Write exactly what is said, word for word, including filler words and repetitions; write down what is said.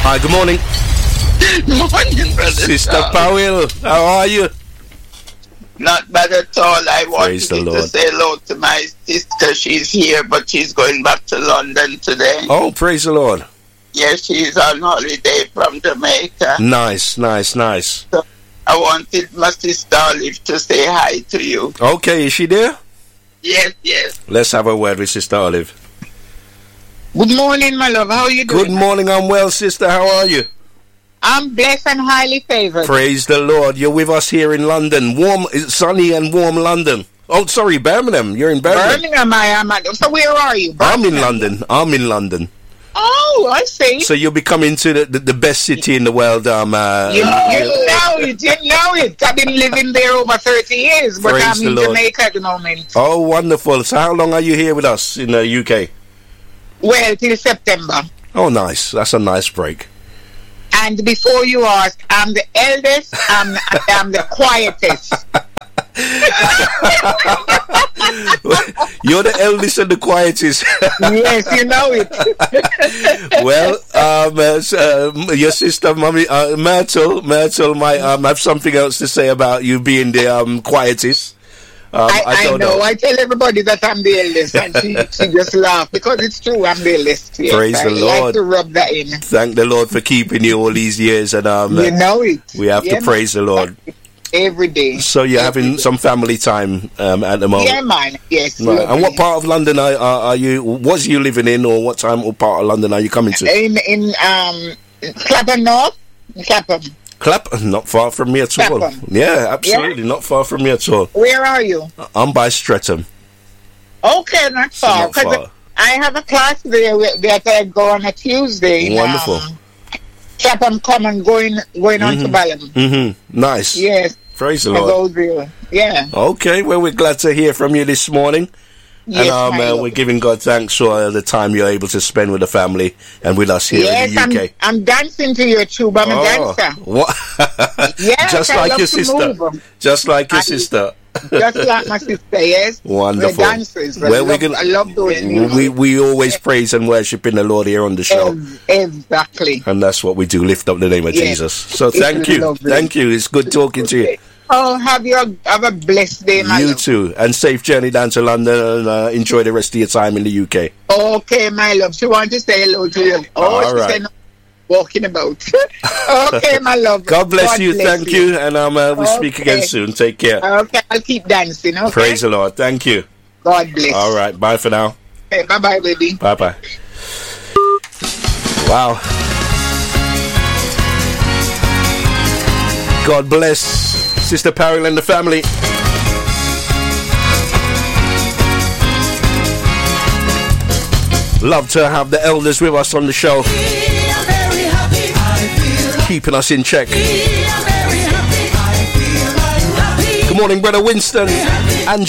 Hi, good morning. Morning, brother. Sister Tom. Powell, how are you? Not bad at all. I wanted the to Lord. say hello to my sister. She's here, but she's going back to London today. Oh, praise the Lord. Yes, she's on holiday from Jamaica. Nice, nice, nice. So I wanted my sister Olive to say hi to you. Okay, is she there? Yes, yes. Let's have a word with Sister Olive. Good morning, my love. How are you doing? Good morning, I'm well, sister. How are you? I'm blessed and highly favored. Praise the Lord. You're with us here in London. Warm, sunny and warm London. Oh, sorry, Birmingham. You're in Birmingham. Birmingham, I am. At, so where are you? I'm in Birmingham? London. I'm in London. Oh, I see. So you'll be coming to the, the, the best city in the world. Um, uh, You, you know it. You know it. I've been living there over thirty years, but Praise I'm the in Lord. Jamaica at the moment. Oh, wonderful. So how long are you here with us in the U K? Well, till September. Oh, nice. That's a nice break. And before you ask, I'm the eldest. I'm, I'm the quietest. You're the eldest and the quietest. Yes, you know it. Well, um, uh, so, uh, your sister, Mummy, uh, Myrtle, Myrtle might um, have something else to say about you being the um, quietest. Um, I, I I don't know. know. I tell everybody that I'm the eldest, and she, she just laughs because it's true. I'm the eldest. Yes. Praise I the like Lord. to rub that in. Thank the Lord for keeping you all these years, and um, You know it. we have Yeah, to praise the Lord. Every day. So you're Every having day. some family time um, at the moment. Yeah, man. Yes. Right. And lovely. what part of London are, are, are you? Was you living in, or what time or part of London are you coming to? In in um Clapham North, Clapham. Clapham, not far from me at all. Clapham. Yeah, absolutely, not far from me at all. Where are you? I'm by Streatham. Okay, not So far. not 'Cause far. I have a class there where- that I go on a Tuesday. in, Wonderful. Um, Clapham Common going going on to Balham. Mm-hmm. Nice. Yes. Praise the I Lord. go there. Yeah. Okay, well, we're glad to hear from you this morning. Yes, and um, my uh, love. we're giving God thanks for uh, the time you're able to spend with the family and with us here Yes, in the I'm, U K. I'm dancing to your tube. I'm a Oh, dancer. what? Yes, Just I like love your to sister. move. Just like your I- sister. Just like my sister, yes. Wonderful. We're dancers. I Well, we're love, gonna- I love doing music. We we always praise and worship in the Lord here on the show. Ex- Exactly. And that's what we do, lift up the name of Yes. Jesus. So It's thank you. lovely. Thank you. It's good talking to you. Oh, have you have a blessed day, my You love. too. And safe journey down to London, and uh, enjoy the rest of your time in the U K. Okay, my love. She wants to say hello to you. Oh, All she right. said no, walking about. Okay, my love. God bless you. Thank you. And um, uh, we'll speak again Okay. soon. Take care. Okay, I'll keep dancing. Okay. Praise the Lord. Thank you. God bless. All right. Bye for now. Okay, bye, bye, baby. Bye bye. Wow. God bless Sister Parrell and the family. Love to have the elders with us on the show, keeping us in check. Good morning, Brother Winston. Angela.